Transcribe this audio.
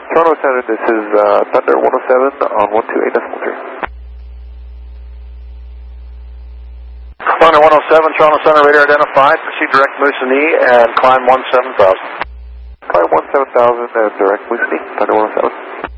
Toronto Center, this is Thunder 107 on 128.3. Thunder 107, Toronto Center, radar identified. Proceed direct Moosonee and climb 17,000. Climb 17,000 and direct Moosonee, Thunder 107.